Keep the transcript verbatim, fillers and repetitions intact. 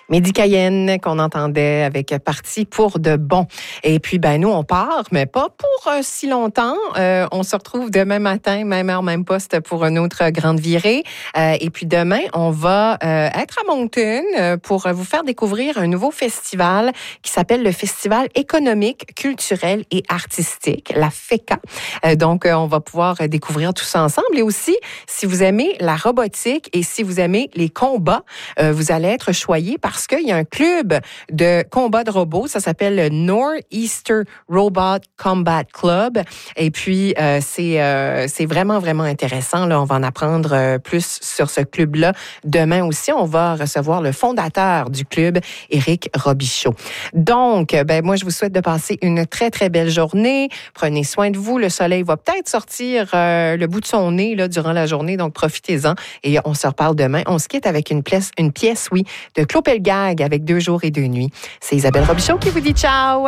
Mehdi Cayenne qu'on entendait avec Parti pour de bon. Et puis, ben nous, on part, mais pas pour euh, si longtemps. Euh, on se retrouve demain matin, même heure, même poste pour une autre grande virée. Euh, et puis demain, on va euh, être à Moncton euh, pour vous faire découvrir un nouveau festival qui s'appelle le Festival économique, culturel et artistique, la FECA. Euh, donc, euh, on va pouvoir découvrir tout ça ensemble. Et aussi, si vous aimez la robotique et si vous aimez les combats, euh, vous allez être choyé par parce qu'il y a un club de combat de robots, ça s'appelle le Northeastern Robot Combat Club. Et puis, euh, c'est, euh, c'est vraiment, vraiment intéressant. Là, on va en apprendre euh, plus sur ce club-là. Demain aussi, on va recevoir le fondateur du club, Éric Robichaud. Donc, ben moi, je vous souhaite de passer une très, très belle journée. Prenez soin de vous. Le soleil va peut-être sortir euh, le bout de son nez là, durant la journée, donc profitez-en. Et on se reparle demain. On se quitte avec une pièce, une pièce oui, de Claude Pelgag avec Deux jours et deux nuits. C'est Isabelle Robichaud qui vous dit ciao!